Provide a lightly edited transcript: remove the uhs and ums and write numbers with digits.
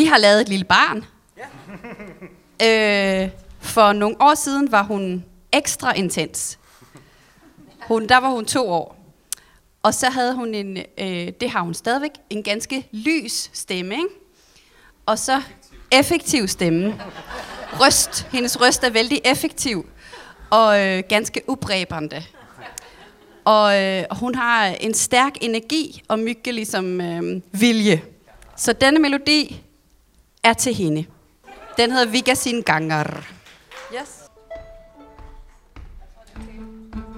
har lavet et lille barn. For nogle år siden var hun ekstra intens. Der var hun 2 år. Og så havde hun det har hun stadigvæk, en ganske lys stemme, ikke? Og så effektiv stemme. Hendes røst er vældig effektiv og ganske upræbende. Og hun har en stærk energi og mygge ligesom vilje. Så denne melodi er til hende. Den hedder Vigasin Ganger. Yes.